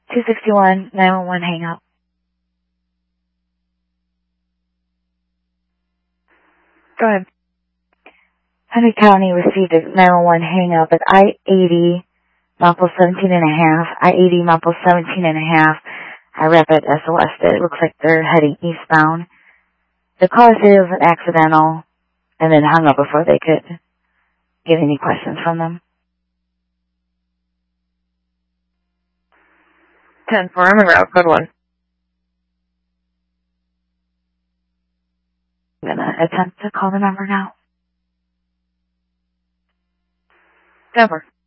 261, 911, hang up. Go ahead. Henry County received a 911 hang up at I-80, Mount 17 and a half, I-80, Mount 17 and a half, Rapid SOS. It looks like they're heading eastbound. The call said it was an accidental, and then hung up before they could get any questions from them. 10-4, I'm en route, code 1. I'm going to attempt to call the number now. 10-4.